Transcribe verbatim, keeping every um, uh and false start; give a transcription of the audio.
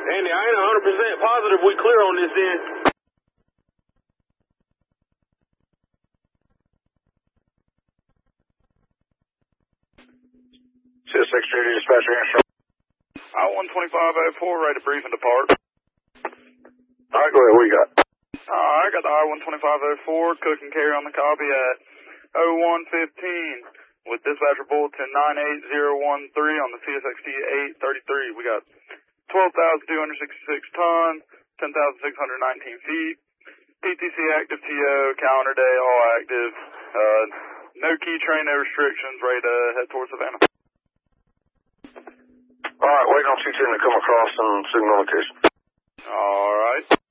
Andy, I ain't one hundred percent positive we clear on this end. six six three dispatcher answer. I one twenty-five oh four, ready to brief and depart. All right, go ahead. What you got? Uh, I got the I one twenty-five oh four, cook and carry on the copy at oh one fifteen with dispatcher bulletin nine eight zero one three on the C S X T eight thirty-three. We got twelve thousand two hundred sixty-six tons, ten thousand six hundred nineteen feet. P T C active T O, calendar day, all active. Uh, no key train, no restrictions, ready to head towards Savannah. All right, waiting on T ten to come across and signal location. All right.